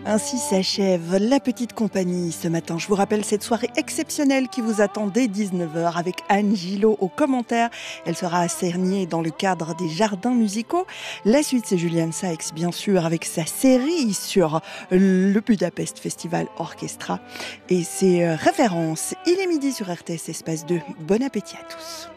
Ainsi s'achève La Petite Compagnie ce matin. Je vous rappelle cette soirée exceptionnelle qui vous attend dès 19h avec Anne Gillot aux commentaires. Elle sera à Cernier dans le cadre des jardins musicaux. La suite, c'est Julian Sykes, bien sûr, avec sa série sur le Budapest Festival Orchestra et ses références. Il est midi sur RTS Espace 2. Bon appétit à tous.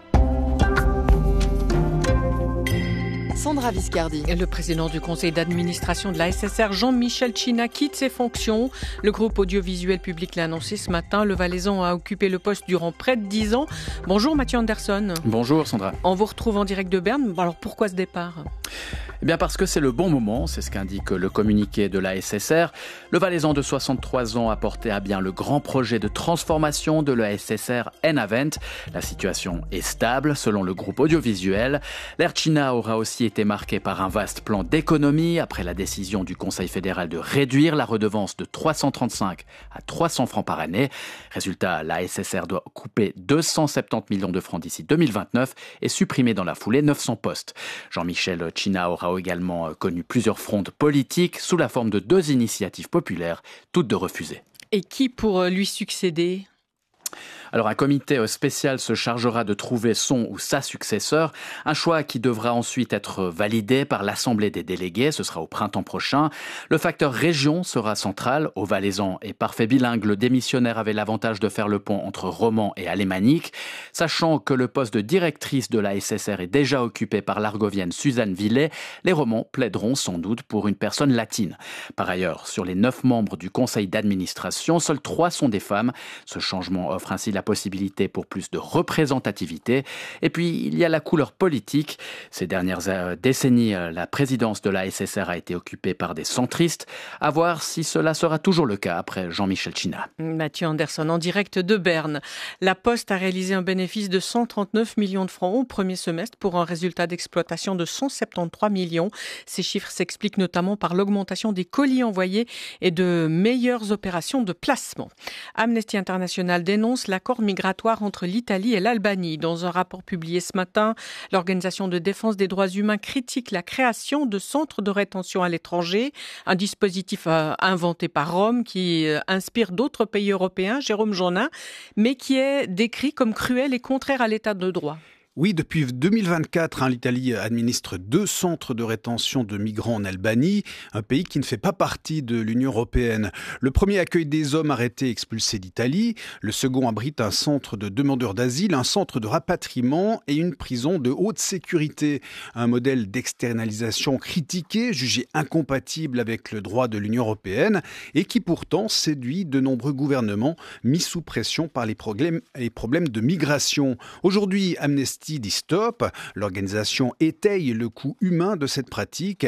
Sandra Viscardi. Le président du conseil d'administration de la SSR, Jean-Michel China, quitte ses fonctions. Le groupe audiovisuel public l'a annoncé ce matin. Le Valaisan a occupé le poste durant près de 10 ans. Bonjour Mathieu Anderson. Bonjour Sandra. On vous retrouve en direct de Berne. Alors pourquoi ce départ ? Eh bien parce que c'est le bon moment, c'est ce qu'indique le communiqué de la SSR. Le Valaisan de 63 ans a porté à bien le grand projet de transformation de la SSR Enavent. La situation est stable selon le groupe audiovisuel. L'Air China aura aussi été marqué par un vaste plan d'économie après la décision du Conseil fédéral de réduire la redevance de 335 à 300 francs par année. Résultat, la SSR doit couper 270 millions de francs d'ici 2029 et supprimer dans la foulée 900 postes. Jean-Michel China aura également connu plusieurs frondes politiques sous la forme de 2 initiatives populaires, toutes deux refusées. Et qui pour lui succéder ? Alors un comité spécial se chargera de trouver son ou sa successeur, un choix qui devra ensuite être validé par l'Assemblée des délégués, ce sera au printemps prochain. Le facteur région sera central. Au Valaisan et parfait bilingue, le démissionnaire avait l'avantage de faire le pont entre roman et alémanique. Sachant que le poste de directrice de la SSR est déjà occupé par l'Argovienne Suzanne Villet, les romans plaideront sans doute pour une personne latine. Par ailleurs, sur les 9 membres du conseil d'administration, seuls 3 sont des femmes. Ce changement offre ainsi la possibilité pour plus de représentativité. Et puis, il y a la couleur politique. Ces dernières décennies, la présidence de la SSR a été occupée par des centristes. À voir si cela sera toujours le cas après Jean-Michel China. Mathieu Anderson, en direct de Berne. La Poste a réalisé un bénéfice de 139 millions de francs au premier semestre pour un résultat d'exploitation de 173 millions. Ces chiffres s'expliquent notamment par l'augmentation des colis envoyés et de meilleures opérations de placement. Amnesty International dénonce l'accord migratoire entre l'Italie et l'Albanie. Dans un rapport publié ce matin, l'Organisation de défense des droits humains critique la création de centres de rétention à l'étranger, un dispositif inventé par Rome qui inspire d'autres pays européens, Jérôme Jonin, mais qui est décrit comme cruel et contraire à l'état de droit. Oui, depuis 2024, l'Italie administre 2 centres de rétention de migrants en Albanie, un pays qui ne fait pas partie de l'Union européenne. Le premier accueille des hommes arrêtés expulsés d'Italie. Le second abrite un centre de demandeurs d'asile, un centre de rapatriement et une prison de haute sécurité. Un modèle d'externalisation critiqué, jugé incompatible avec le droit de l'Union européenne et qui pourtant séduit de nombreux gouvernements mis sous pression par les problèmes de migration. Aujourd'hui, Amnesty dit stop. L'organisation étaye le coût humain de cette pratique.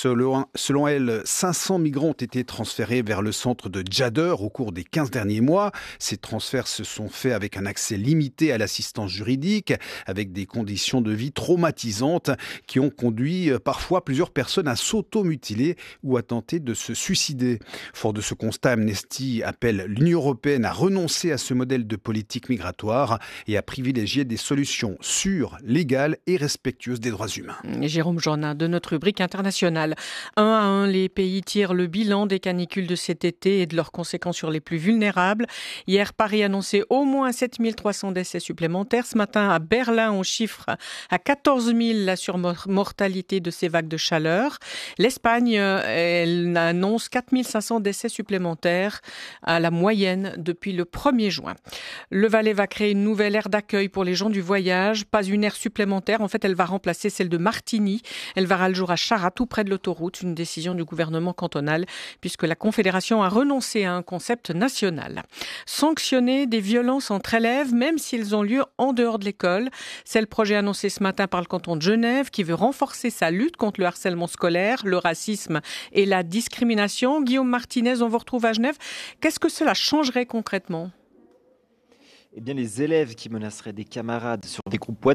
Selon elle, 500 migrants ont été transférés vers le centre de Djader au cours des 15 derniers mois. Ces transferts se sont faits avec un accès limité à l'assistance juridique, avec des conditions de vie traumatisantes qui ont conduit parfois plusieurs personnes à s'automutiler ou à tenter de se suicider. Fort de ce constat, Amnesty appelle l'Union européenne à renoncer à ce modèle de politique migratoire et à privilégier des solutions sûres, légales et respectueuses des droits humains. Jérôme Jonin de notre rubrique internationale. 1 à 1, les pays tirent le bilan des canicules de cet été et de leurs conséquences sur les plus vulnérables. Hier, Paris annonçait au moins 7300 décès supplémentaires. Ce matin, à Berlin, on chiffre à 14 000 la surmortalité de ces vagues de chaleur. L'Espagne, elle annonce 4500 décès supplémentaires à la moyenne depuis le 1er juin. Le Valais va créer une nouvelle aire d'accueil pour les gens du voyage. Pas une aire supplémentaire. En fait, elle va remplacer celle de Martigny. Elle verra le jour à Charras, tout près de l'autoroute. Une décision du gouvernement cantonal, puisque la Confédération a renoncé à un concept national. Sanctionner des violences entre élèves, même si elles ont lieu en dehors de l'école. C'est le projet annoncé ce matin par le canton de Genève, qui veut renforcer sa lutte contre le harcèlement scolaire, le racisme et la discrimination. Guillaume Martinez, on vous retrouve à Genève. Qu'est-ce que cela changerait concrètement ? Eh bien, les élèves qui menaceraient des camarades sur des groupes WhatsApp,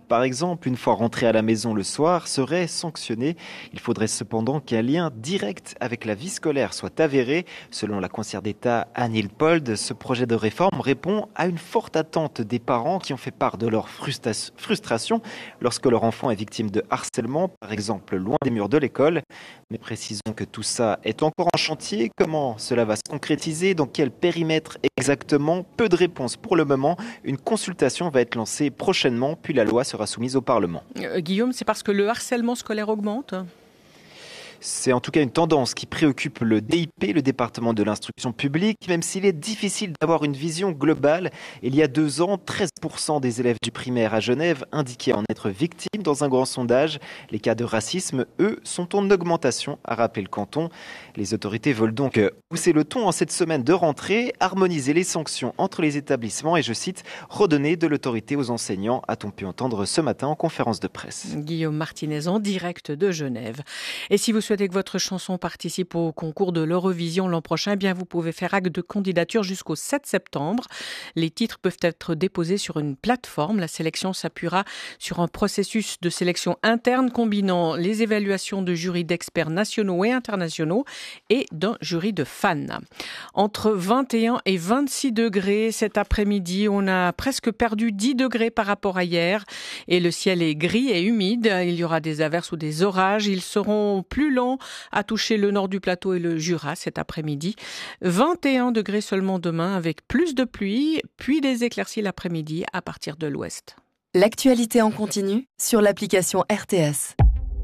par exemple, une fois rentré à la maison le soir, serait sanctionné. Il faudrait cependant qu'un lien direct avec la vie scolaire soit avéré. Selon la conseillère d'État Anne Hilpold, ce projet de réforme répond à une forte attente des parents qui ont fait part de leur frustration lorsque leur enfant est victime de harcèlement, par exemple loin des murs de l'école. Mais précisons que tout ça est encore en chantier. Comment cela va se concrétiser? Dans quel périmètre exactement? Peu de réponses pour le moment. Une consultation va être lancée prochainement, puis la loi sera soumise au Parlement. Guillaume, c'est parce que le harcèlement scolaire augmente ? C'est en tout cas une tendance qui préoccupe le DIP, le département de l'instruction publique, même s'il est difficile d'avoir une vision globale. Il y a 2 ans, 13% des élèves du primaire à Genève indiquaient en être victimes dans un grand sondage. Les cas de racisme, eux, sont en augmentation, a rappelé le canton. Les autorités veulent donc pousser le ton en cette semaine de rentrée, harmoniser les sanctions entre les établissements et, je cite, redonner de l'autorité aux enseignants, a-t-on pu entendre ce matin en conférence de presse. Guillaume Martinez en direct de Genève. Et si vous souhaitez que votre chanson participe au concours de l'Eurovision l'an prochain, eh bien vous pouvez faire acte de candidature jusqu'au 7 septembre. Les titres peuvent être déposés sur une plateforme. La sélection s'appuiera sur un processus de sélection interne combinant les évaluations de jurys d'experts nationaux et internationaux et d'un jury de fans. Entre 21 et 26 degrés cet après-midi, on a presque perdu 10 degrés par rapport à hier et le ciel est gris et humide. Il y aura des averses ou des orages. Ils seront plus lents à toucher le nord du plateau et le Jura cet après-midi. 21 degrés seulement demain avec plus de pluie, puis des éclaircies l'après-midi à partir de l'ouest. L'actualité en continu sur l'application RTS.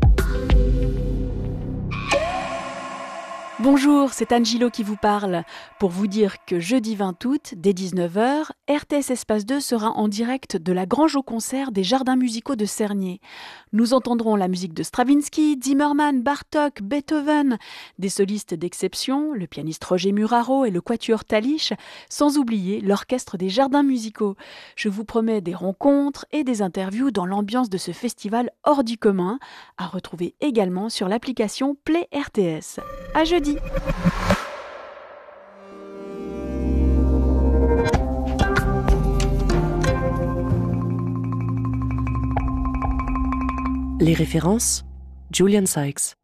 Bonjour, c'est Anne Gillot qui vous parle. Pour vous dire que jeudi 20 août, dès 19h, RTS Espace 2 sera en direct de la Grange au concert des Jardins musicaux de Cernay. Nous entendrons la musique de Stravinsky, Zimmermann, Bartók, Beethoven, des solistes d'exception, le pianiste Roger Muraro et le quatuor Talich, sans oublier l'orchestre des Jardins musicaux. Je vous promets des rencontres et des interviews dans l'ambiance de ce festival hors du commun, à retrouver également sur l'application Play RTS. À jeudi. Les références, Julian Sykes.